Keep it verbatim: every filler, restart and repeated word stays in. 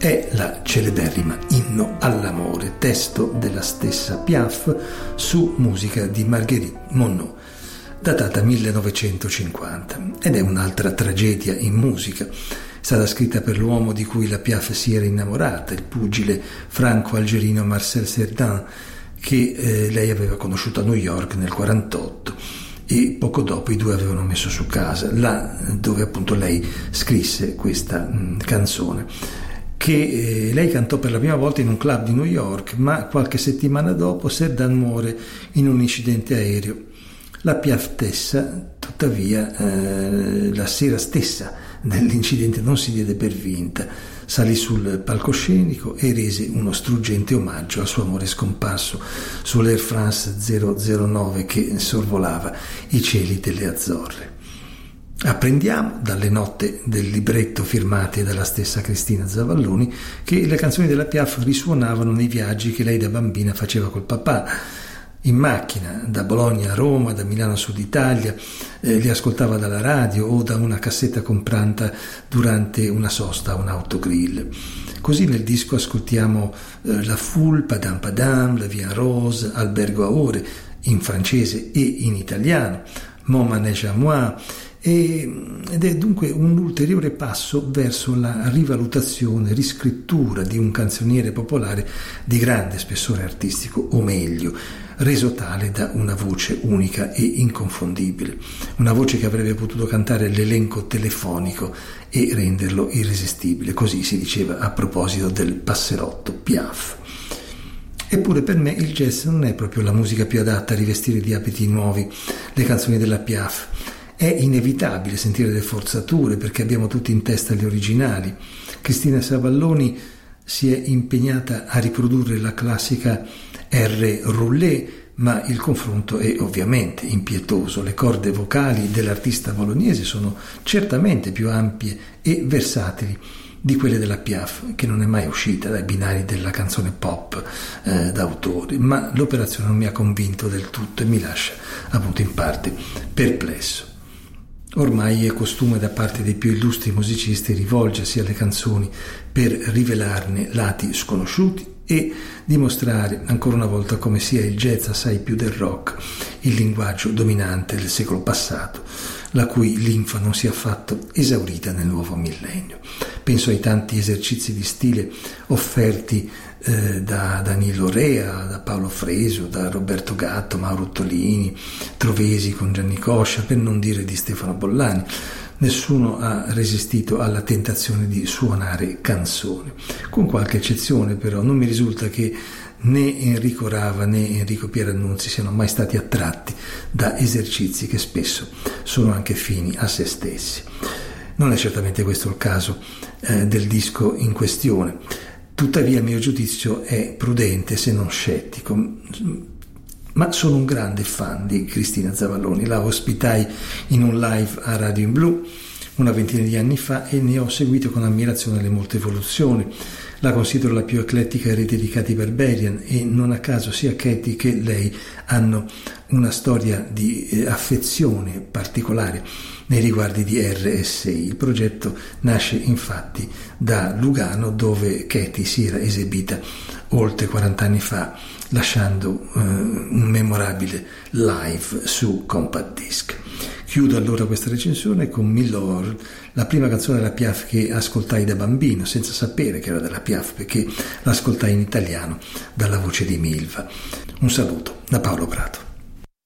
è la celeberrima Inno all'amore, testo della stessa Piaf su musica di Marguerite Monod, datata millenovecentocinquanta, ed è un'altra tragedia in musica. È stata scritta per l'uomo di cui la Piaf si era innamorata, il pugile franco-algerino Marcel Cerdan, che eh, lei aveva conosciuto a New York nel quarantotto, e poco dopo i due avevano messo su casa, là dove appunto lei scrisse questa mh, canzone, che eh, lei cantò per la prima volta in un club di New York, ma qualche settimana dopo Cerdan muore in un incidente aereo. La Piaf stessa, tuttavia, eh, la sera stessa dell'incidente non si diede per vinta, salì sul palcoscenico e rese uno struggente omaggio al suo amore scomparso sull'Air France zero zero nove che sorvolava i cieli delle Azzorre. Apprendiamo dalle note del libretto firmate dalla stessa Cristina Zavalloni che le canzoni della Piaf risuonavano nei viaggi che lei da bambina faceva col papà, in macchina, da Bologna a Roma, da Milano a Sud Italia, eh, li ascoltava dalla radio o da una cassetta comprata durante una sosta a un autogrill. Così nel disco ascoltiamo eh, La Foule, Padam Padam, La Vie en Rose, Albergo a Ore, in francese e in italiano, Mon manège à moi, ed è dunque un ulteriore passo verso la rivalutazione, riscrittura di un canzoniere popolare di grande spessore artistico, o meglio, reso tale da una voce unica e inconfondibile, una voce che avrebbe potuto cantare l'elenco telefonico e renderlo irresistibile, così si diceva a proposito del passerotto Piaf. Eppure per me il jazz non è proprio la musica più adatta a rivestire di abiti nuovi le canzoni della Piaf. È inevitabile sentire le forzature perché abbiamo tutti in testa gli originali. Cristina Zavalloni si è impegnata a riprodurre la classica R roulé, ma il confronto è ovviamente impietoso. Le corde vocali dell'artista bolognese sono certamente più ampie e versatili di quelle della Piaf, che non è mai uscita dai binari della canzone pop eh, d'autore, ma l'operazione non mi ha convinto del tutto e mi lascia appunto in parte perplesso. Ormai è costume da parte dei più illustri musicisti rivolgersi alle canzoni per rivelarne lati sconosciuti e dimostrare ancora una volta come sia il jazz assai più del rock, il linguaggio dominante del secolo passato, la cui linfa non si è affatto esaurita nel nuovo millennio. Penso ai tanti esercizi di stile offerti eh, da Danilo Rea, da Paolo Fresu, da Roberto Gatto, Mauro Ottolini, Trovesi con Gianni Coscia, per non dire di Stefano Bollani. Nessuno ha resistito alla tentazione di suonare canzone, con qualche eccezione però. Non mi risulta che né Enrico Rava né Enrico Pierannunzi siano mai stati attratti da esercizi che spesso sono anche fini a se stessi. Non è certamente questo il caso eh, del disco in questione, tuttavia il mio giudizio è prudente se non scettico. Ma sono un grande fan di Cristina Zavalloni, la ospitai in un live a Radio in Blu una ventina di anni fa e ne ho seguito con ammirazione le molte evoluzioni. La considero la più eclettica rete di Katy Berberian e non a caso sia Katy che lei hanno una storia di eh, affezione particolare nei riguardi di R S I. Il progetto nasce infatti da Lugano, dove Katy si era esibita oltre quaranta anni fa, lasciando eh, un memorabile live su compact disc. Chiudo allora questa recensione con Milord, la prima canzone della Piaf che ascoltai da bambino, senza sapere che era della Piaf, perché l'ascoltai in italiano dalla voce di Milva. Un saluto da Paolo Prato.